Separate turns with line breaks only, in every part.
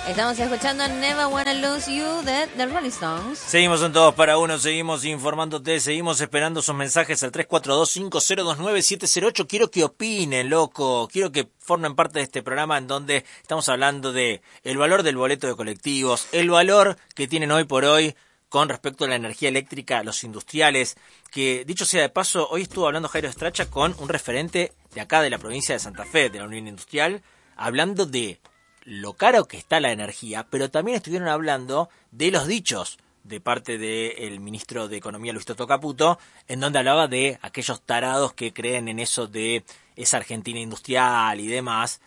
Estamos escuchando Never Wanna Lose You de The Rolling Stones.
Seguimos en Todos para Uno, seguimos informándote, seguimos esperando sus mensajes al 342-5029-708. Quiero que opinen, loco, quiero que formen parte de este programa en donde estamos hablando de el valor del boleto de colectivos, el valor que tienen hoy por hoy con respecto a la energía eléctrica, los industriales, que dicho sea de paso, hoy estuvo hablando Jairo Stracha con un referente de acá de la provincia de Santa Fe, de la Unión Industrial, hablando de lo caro que está la energía, pero también estuvieron hablando de los dichos de parte del ministro de Economía, Luis Toto Caputo, en donde hablaba de aquellos tarados que creen en eso de esa Argentina industrial y demás,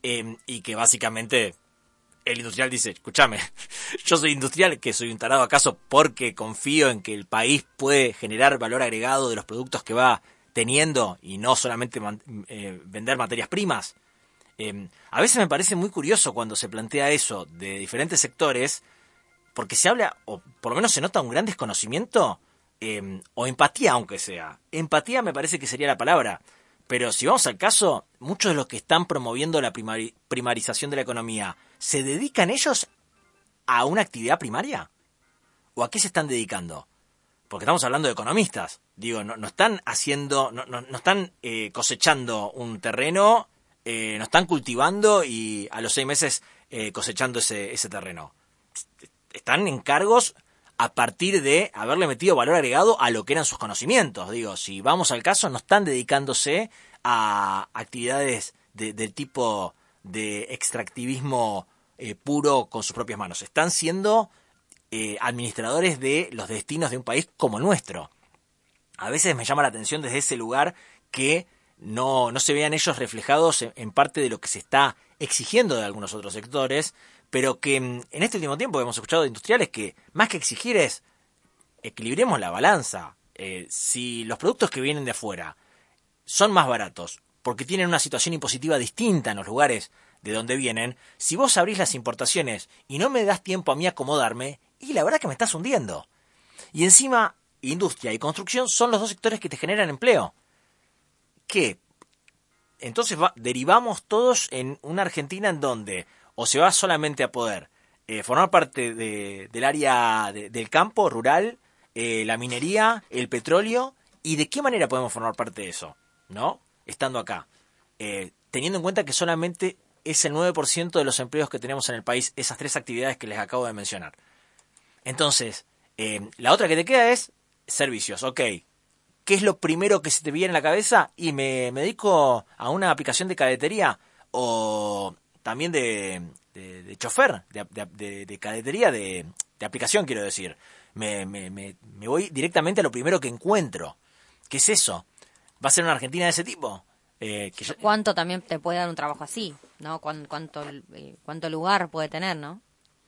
y que básicamente el industrial dice, escúchame, yo soy industrial, que soy un tarado acaso porque confío en que el país puede generar valor agregado de los productos que va teniendo y no solamente vender materias primas. A veces me parece muy curioso cuando se plantea eso de diferentes sectores, porque se habla, o por lo menos se nota un gran desconocimiento, o empatía aunque sea. Empatía me parece que sería la palabra, pero si vamos al caso, muchos de los que están promoviendo la primarización de la economía, ¿se dedican ellos a una actividad primaria? ¿O a qué se están dedicando? Porque estamos hablando de economistas. Digo, no están haciendo, no están cosechando un terreno, no están cultivando y a los 6 meses cosechando ese terreno. Están en cargos a partir de haberle metido valor agregado a lo que eran sus conocimientos. Digo, si vamos al caso, no están dedicándose a actividades del tipo de extractivismo puro con sus propias manos. Están siendo administradores de los destinos de un país como el nuestro. A veces me llama la atención desde ese lugar que no se vean ellos reflejados en parte de lo que se está exigiendo de algunos otros sectores, pero que en este último tiempo hemos escuchado de industriales que más que exigir es equilibremos la balanza. Si los productos que vienen de afuera son más baratos porque tienen una situación impositiva distinta en los lugares de donde vienen, si vos abrís las importaciones y no me das tiempo a mí acomodarme, y la verdad que me estás hundiendo. Y encima, industria y construcción son los dos sectores que te generan empleo. ¿Qué? Entonces derivamos todos en una Argentina en donde o se va solamente a poder formar parte del área del campo rural, la minería, el petróleo, y de qué manera podemos formar parte de eso, ¿no? Estando acá, teniendo en cuenta que solamente es el 9% de los empleos que tenemos en el país, esas 3 actividades que les acabo de mencionar. Entonces, la otra que te queda es servicios, ok. ¿Qué es lo primero que se te viene en la cabeza? Y me dedico a una aplicación de cadetería o también de chofer, de cadetería, de aplicación quiero decir. Me voy directamente a lo primero que encuentro. ¿Qué es eso? ¿Va a ser una Argentina de ese tipo?
¿Cuánto también te puede dar un trabajo así? ¿No? ¿Cuánto lugar puede tener, no?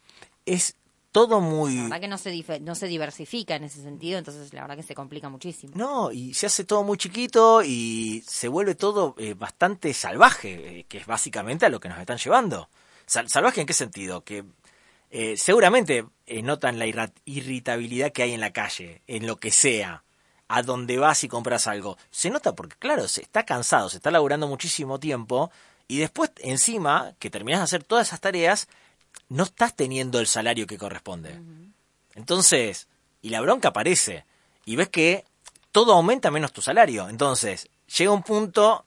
Es todo muy...
La verdad que no se diversifica en ese sentido, entonces la verdad que se complica muchísimo.
No, y se hace todo muy chiquito y se vuelve todo bastante salvaje, que es básicamente a lo que nos están llevando. ¿Salvaje en qué sentido? Que seguramente notan la irritabilidad que hay en la calle, en lo que sea, a donde vas y compras algo. Se nota porque, claro, se está cansado, se está laburando muchísimo tiempo y después, encima, que terminás de hacer todas esas tareas, no estás teniendo el salario que corresponde. Uh-huh. Entonces, y la bronca aparece, y ves que todo aumenta menos tu salario. Entonces, llega un punto,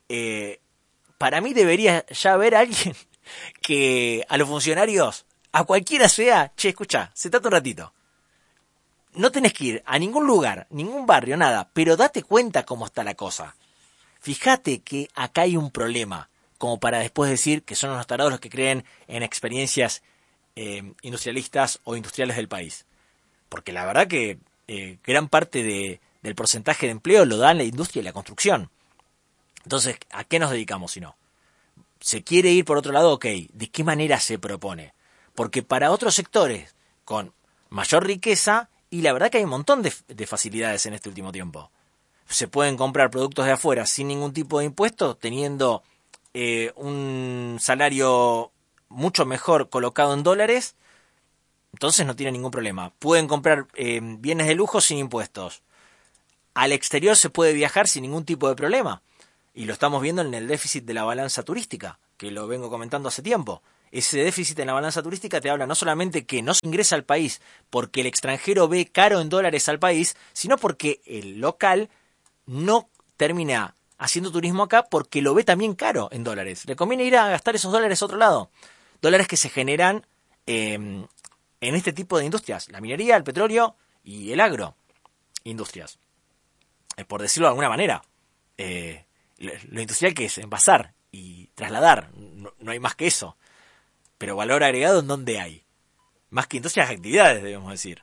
para mí debería ya haber alguien que a los funcionarios, a cualquiera sea, che, escucha, sentate un ratito. No tenés que ir a ningún lugar, ningún barrio, nada, pero date cuenta cómo está la cosa. Fíjate que acá hay un problema, como para después decir que son unos tarados los que creen en experiencias industrialistas o industriales del país. Porque la verdad que gran parte del porcentaje de empleo lo dan la industria y la construcción. Entonces, ¿a qué nos dedicamos si no? ¿Se quiere ir por otro lado? Ok, ¿de qué manera se propone? Porque para otros sectores con mayor riqueza, y la verdad que hay un montón de facilidades en este último tiempo. Se pueden comprar productos de afuera sin ningún tipo de impuesto, teniendo un salario mucho mejor colocado en dólares, entonces no tienen ningún problema. Pueden comprar bienes de lujo sin impuestos. Al exterior se puede viajar sin ningún tipo de problema. Y lo estamos viendo en el déficit de la balanza turística. que lo vengo comentando hace tiempo. Ese déficit en la balanza turística te habla no solamente que no se ingresa al país porque el extranjero ve caro en dólares al país, sino porque el local no termina haciendo turismo acá porque lo ve también caro en dólares. Le conviene ir a gastar esos dólares a otro lado. Dólares que se generan en este tipo de industrias. La minería, el petróleo y el agro. Industrias. Por decirlo de alguna manera. Lo industrial que es envasar y trasladar. No hay más que eso. Pero valor agregado, ¿en dónde hay? Más que industrias, actividades, debemos decir.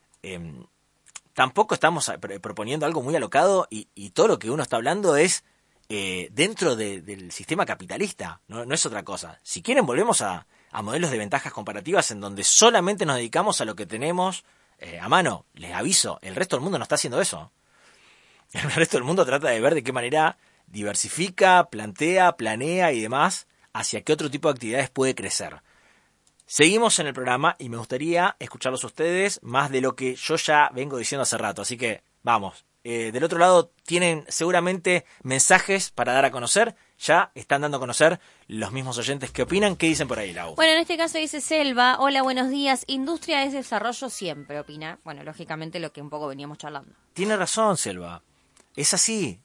Tampoco estamos proponiendo algo muy alocado y todo lo que uno está hablando es dentro del sistema capitalista, no es otra cosa. Si quieren volvemos a modelos de ventajas comparativas en donde solamente nos dedicamos a lo que tenemos a mano. Les aviso, el resto del mundo no está haciendo eso. El resto del mundo trata de ver de qué manera diversifica, plantea, planea y demás hacia qué otro tipo de actividades puede crecer. Seguimos en el programa y me gustaría escucharlos a ustedes más de lo que yo ya vengo diciendo hace rato. Así que vamos, del otro lado tienen seguramente mensajes para dar a conocer. Ya están dando a conocer los mismos oyentes que opinan. ¿Qué dicen por ahí, Lau?
Bueno, en este caso dice Selva, hola, buenos días. Industria es desarrollo siempre, opina. Bueno, lógicamente lo que un poco veníamos charlando.
Tiene razón, Selva. Es así.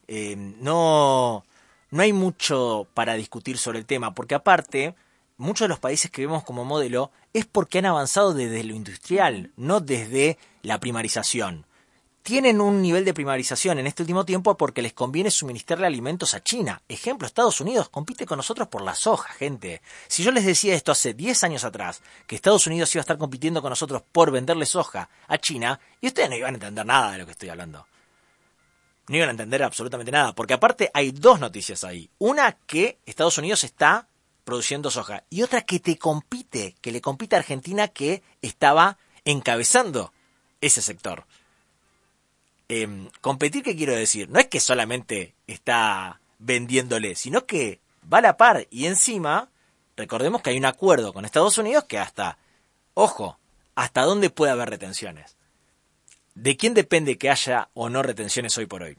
No hay mucho para discutir sobre el tema, porque aparte, muchos de los países que vemos como modelo es porque han avanzado desde lo industrial, no desde la primarización. Tienen un nivel de primarización en este último tiempo porque les conviene suministrarle alimentos a China. Ejemplo, Estados Unidos compite con nosotros por la soja, gente. Si yo les decía esto hace 10 años atrás, que Estados Unidos iba a estar compitiendo con nosotros por venderle soja a China, y ustedes no iban a entender nada de lo que estoy hablando. No iban a entender absolutamente nada, porque aparte hay dos noticias ahí. Una, que Estados Unidos está produciendo soja, y otra que le compite a Argentina, que estaba encabezando ese sector. Competir, ¿qué quiero decir? No es que solamente está vendiéndole, sino que va a la par, y encima, recordemos que hay un acuerdo con Estados Unidos que hasta dónde puede haber retenciones. ¿De quién depende que haya o no retenciones hoy por hoy?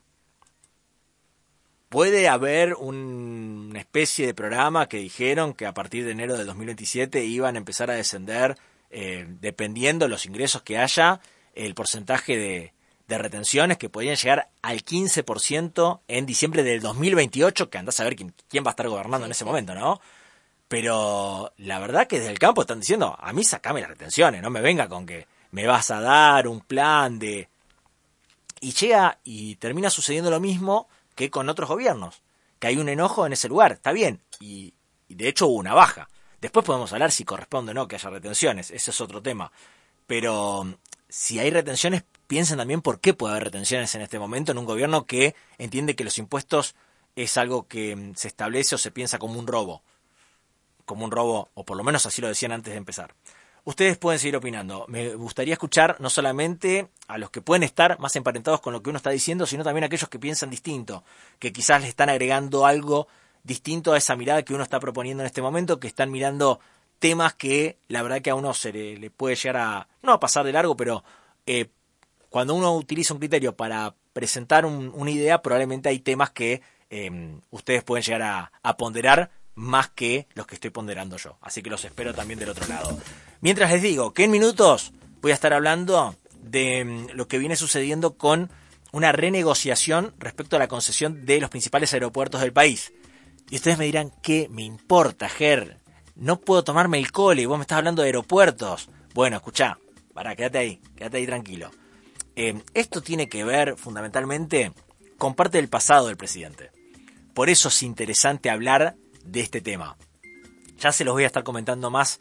Puede haber una especie de programa que dijeron que a partir de enero del 2027 iban a empezar a descender, dependiendo los ingresos que haya, el porcentaje de retenciones que podían llegar al 15% en diciembre del 2028, que andás a ver quién va a estar gobernando en ese momento, ¿no? Pero la verdad que desde el campo están diciendo, a mí sacame las retenciones, no me venga con que me vas a dar un plan de... Y llega y termina sucediendo lo mismo que con otros gobiernos, que hay un enojo en ese lugar, está bien, y de hecho hubo una baja. Después podemos hablar si corresponde o no que haya retenciones, ese es otro tema. Pero si hay retenciones, piensen también por qué puede haber retenciones en este momento en un gobierno que entiende que los impuestos es algo que se establece o se piensa como un robo, o por lo menos así lo decían antes de empezar. Ustedes pueden seguir opinando. Me gustaría escuchar no solamente a los que pueden estar más emparentados con lo que uno está diciendo, sino también a aquellos que piensan distinto, que quizás le están agregando algo distinto a esa mirada que uno está proponiendo en este momento, que están mirando temas que la verdad que a uno se le puede llegar no a pasar de largo, pero cuando uno utiliza un criterio para presentar una idea, probablemente hay temas que ustedes pueden llegar a ponderar más que los que estoy ponderando yo. Así que los espero también del otro lado. Mientras les digo que en minutos voy a estar hablando de lo que viene sucediendo con una renegociación respecto a la concesión de los principales aeropuertos del país. Y ustedes me dirán, ¿qué me importa, Ger? No puedo tomarme el cole, vos me estás hablando de aeropuertos. Bueno, escuchá, quédate ahí tranquilo. Esto tiene que ver fundamentalmente con parte del pasado del presidente. Por eso es interesante hablar de este tema. Ya se los voy a estar comentando más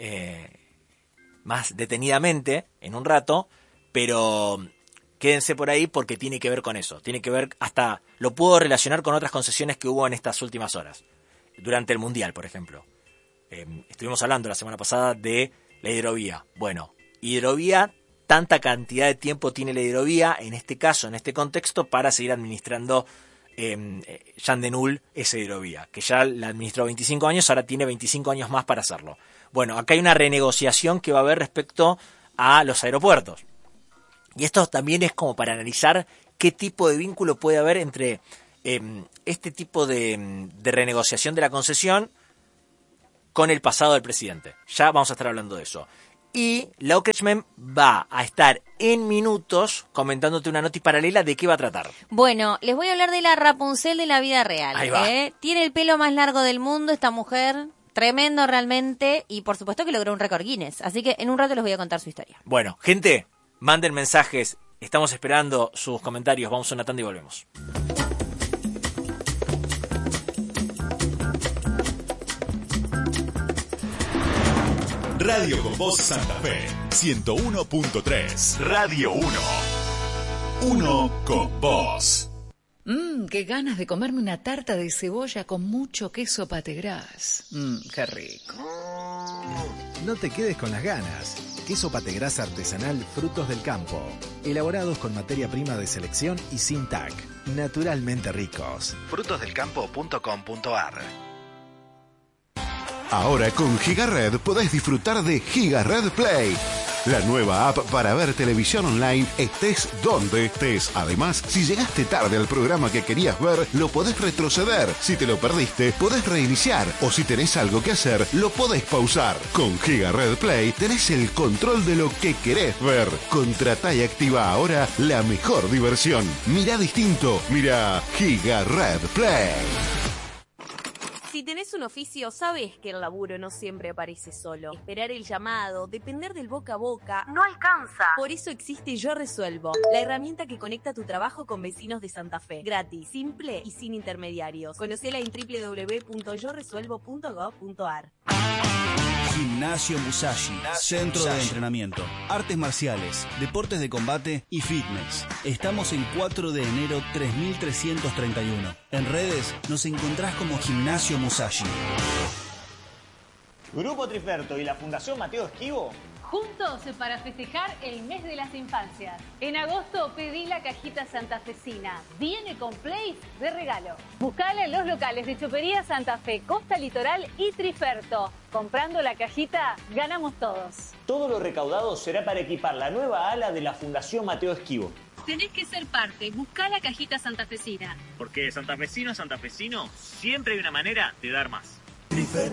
detenidamente en un rato, pero quédense por ahí porque tiene que ver con eso. Tiene que ver, hasta lo puedo relacionar con otras concesiones que hubo en estas últimas horas. Durante el Mundial, por ejemplo. Estuvimos hablando la semana pasada de la hidrovía. Bueno, hidrovía, tanta cantidad de tiempo tiene la hidrovía, en este caso, en este contexto, para seguir administrando Jean Denul esa hidrovía, que ya la administró 25 años, ahora tiene 25 años más para hacerlo. Bueno, acá hay una renegociación que va a haber respecto a los aeropuertos. Y esto también es como para analizar qué tipo de vínculo puede haber entre este tipo de renegociación de la concesión con el pasado del presidente. Ya vamos a estar hablando de eso. Y Lau Kretschmann va a estar en minutos comentándote una noti paralela de qué va a tratar.
Bueno, les voy a hablar de la Rapunzel de la vida real.
Ahí va.
Tiene el pelo más largo del mundo esta mujer, tremendo realmente, y por supuesto que logró un récord Guinness. Así que en un rato les voy a contar su historia.
Bueno, gente, manden mensajes, estamos esperando sus comentarios. Vamos a una tanda y volvemos.
Radio con Voz Santa Fe, 101.3. Radio 1. Uno con Voz.
Qué ganas de comerme una tarta de cebolla con mucho queso pategras. Qué rico.
No te quedes con las ganas. Queso pategras artesanal Frutos del Campo. Elaborados con materia prima de selección y sin TAC. Naturalmente ricos. frutosdelcampo.com.ar.
Ahora con GigaRed podés disfrutar de GigaRed Play, la nueva app para ver televisión online estés donde estés. Además, si llegaste tarde al programa que querías ver, lo podés retroceder. Si te lo perdiste, podés reiniciar. O si tenés algo que hacer, lo podés pausar. Con GigaRed Play tenés el control de lo que querés ver. Contratá y activa ahora la mejor diversión. Mirá distinto, mirá GigaRed Play.
Si tenés un oficio, sabes que el laburo no siempre aparece solo. Esperar el llamado, depender del boca a boca, no alcanza. Por eso existe Yo Resuelvo, la herramienta que conecta tu trabajo con vecinos de Santa Fe. Gratis, simple y sin intermediarios. Conocela en www.yoresuelvo.gov.ar.
Gimnasio Musashi, centro de entrenamiento, artes marciales, deportes de combate y fitness. Estamos en 4 de enero 3331. En redes nos encontrás como Gimnasio Musashi.
Grupo Triferto y la Fundación Mateo Esquivo.
Juntos para festejar el mes de las infancias. En agosto pedí la cajita santafesina. Viene con plays de regalo. Buscala en los locales de Chopería Santa Fe, Costa Litoral y Triferto. Comprando la cajita, ganamos todos.
Todo lo recaudado será para equipar la nueva ala de la Fundación Mateo Esquivo.
Tenés que ser parte. Buscá la cajita santafesina.
Porque de santafesino a santafesino siempre hay una manera de dar más.